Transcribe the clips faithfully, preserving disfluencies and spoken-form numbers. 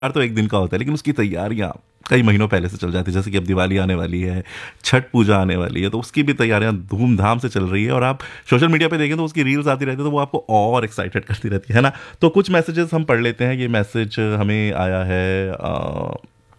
त्योहार तो एक दिन का होता है, लेकिन उसकी तैयारियां कई महीनों पहले से चल जाती है। जैसे कि अब दिवाली आने वाली है, छठ पूजा आने वाली है, तो उसकी भी तैयारियां धूमधाम से चल रही है। और आप सोशल मीडिया पे देखें तो उसकी रील्स आती रहती है, तो वो आपको और एक्साइटेड करती रहती है ना। तो कुछ मैसेजेस हम पढ़ लेते हैं। ये मैसेज हमें आया है अ,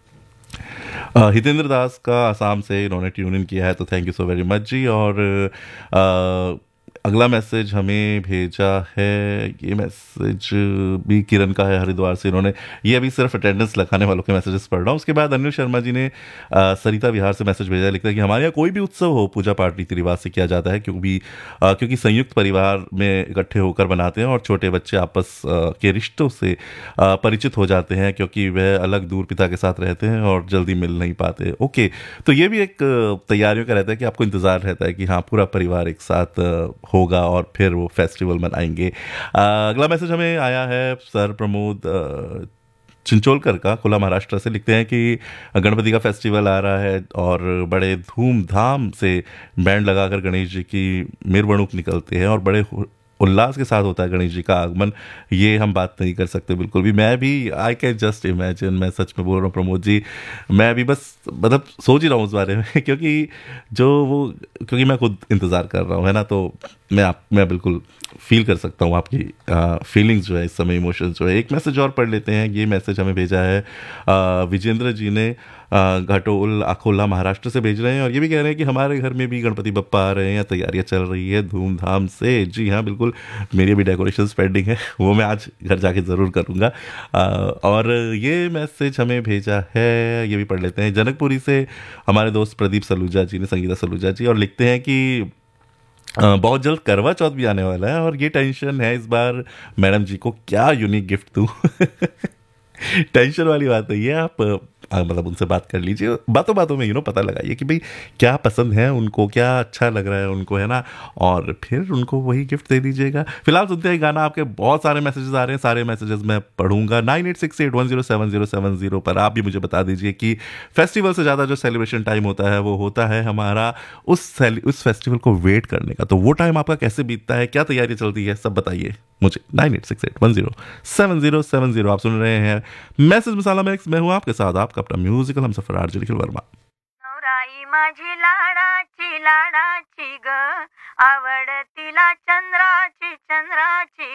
अ, हितेंद्र दास का, आसाम से इन्होंने ट्यून इन किया है, तो thank you so very much जी। और अ, अगला मैसेज हमें भेजा है, ये मैसेज भी किरण का है हरिद्वार से। इन्होंने, ये अभी सिर्फ अटेंडेंस लगाने वालों के मैसेजेस पढ़ रहा हूँ। उसके बाद अनिल शर्मा जी ने अ, सरिता विहार से मैसेज भेजा है, लिखता है कि हमारे यहाँ कोई भी उत्सव हो पूजा पाठ रीति रिवाज से किया जाता है, क्योंकि अ, क्योंकि संयुक्त परिवार में इकट्ठे होकर बनाते हैं और छोटे बच्चे आपस अ, के रिश्तों से अ, परिचित हो जाते हैं, क्योंकि वह अलग दूर पिता के साथ रहते हैं और जल्दी मिल नहीं पाते। ओके, तो ये भी एक अ, तैयारियों का रहता है कि आपको इंतजार रहता है कि हाँ, पूरा परिवार एक साथ अ, होगा और फिर वो फेस्टिवल मनाएंगे। अ, अगला मैसेज हमें आया है सर प्रमोद अ, चिंचोलकर का, खुला महाराष्ट्र से। लिखते हैं कि गणपति का फेस्टिवल आ रहा है और बड़े धूमधाम से बैंड लगाकर गणेश जी की मिरवणुक निकलते हैं और बड़े उल्लास के साथ होता है गणेश जी का आगमन। ये हम बात नहीं कर सकते बिल्कुल भी। मैं भी, आई कैन जस्ट इमेजिन, मैं सच में बोल रहा हूँ प्रमोद जी, मैं भी बस मतलब सोच ही रहा हूँ उस बारे में क्योंकि जो वो, क्योंकि मैं खुद इंतज़ार कर रहा हूँ, है ना। तो मैं आप मैं बिल्कुल फील कर सकता हूँ आपकी फीलिंग्स जो है इस समय, इमोशंस जो है। एक मैसेज और पढ़ लेते हैं। ये मैसेज हमें भेजा है अ, विजेंद्र जी ने, अ, घाटोल अकोला महाराष्ट्र से भेज रहे हैं, और ये भी कह रहे हैं कि हमारे घर में भी गणपति बप्पा आ रहे हैं, तैयारियां चल रही है धूमधाम से। जी हाँ, बिल्कुल, मेरी भी डेकोरेशन पेंडिंग है, वो मैं आज घर जाके ज़रूर करूँगा। अ, और ये मैसेज हमें भेजा है, ये भी पढ़ लेते हैं, जनकपुरी से हमारे दोस्त प्रदीप सलूजा जी ने, संगीता सलूजा जी, और लिखते हैं कि अ, बहुत जल्द करवा चौथ भी आने वाला है और ये टेंशन है इस बार मैडम जी को क्या यूनिक गिफ्ट दूँ टेंशन वाली बात नहीं है। आप अ, मतलब उनसे बात कर लीजिए, बातों बातों में यू नो पता लगाइए कि भाई क्या पसंद है उनको, क्या अच्छा लग रहा है उनको, है ना। और फिर उनको वही गिफ्ट दे दीजिएगा। फिलहाल सुनते हैं गाना। आपके बहुत सारे मैसेजेस आ रहे हैं, सारे मैसेजेस मैं पढ़ूंगा। Nine eight six eight one zero seven zero seven zero पर आप भी मुझे बता दीजिए कि फेस्टिवल से ज़्यादा जो सेलिब्रेशन टाइम होता है वो होता है हमारा उस सेल- उस फेस्टिवल को वेट करने का। तो वो टाइम आपका कैसे बीतता है, क्या तैयारी चलती है, सब बताइए मुझे। Nine eight six eight one zero seven zero seven zero. आप सुन रहे हैं मैसेज मसाला मैक्स, मैं हूं आपके साथ आपका अपना म्यूजिकल हम सफर आरजे निखिल वर्मा। नवराई माझी लाडाची लाडाची ग, आवड तिला चंद्राची चंद्राची